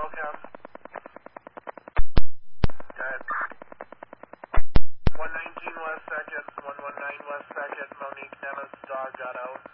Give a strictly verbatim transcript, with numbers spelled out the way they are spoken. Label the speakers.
Speaker 1: Cam. Go ahead. one nineteen West second, one one nine West second, Monique Nemes, dog got out.